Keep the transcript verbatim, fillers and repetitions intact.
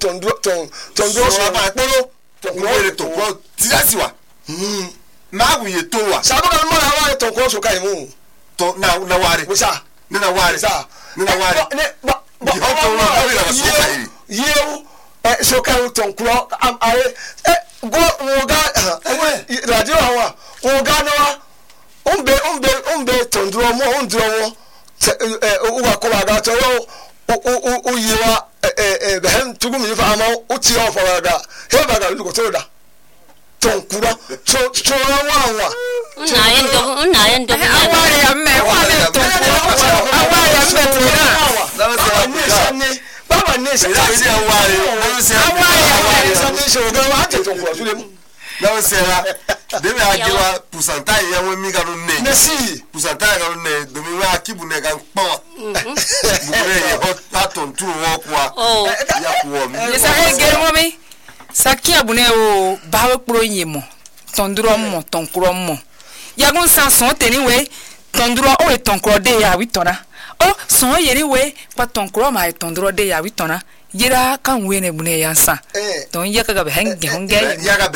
tondro ton tondro so ba polo wele to ko tiasiwa mm ma gu ye to wa sabu kan mo na wa to ko so kai mu to na na ware musa na ware sa na ware ne ba ba yewu eh so kai ton kuro am are eh go wo ga radio hawa wo ga na wa umbe umbe umbe tondro mo undro mo eh uwa ko ga to yo o yiwa eh eh behem tugumi fa ama o ti o fa ga he ba ga lu ko to da tonkura so so wa wa na yendo na yendo aware ya me wa le tonkura aware ya me tonkura baba ne se ya se aware aware aware so ne so ga wa te tonkura so le mu na se ra de me agiwa pourcentage ya we mi ga no ne ne si pourcentage ga no ne do mi wa kibu ne ga pon mhm bu ye hot pattern tu wo kwa ya kwa mi ye sa he ge mo mi Saki abune o bawe kuro yemo tondro mo tonkro mo yagun san son teni we tondro o e tonkro de ya witona o son yeri we pa tonkro ma e tondro de ya witona yira kan we ne bune yansa don yaka ga henge honge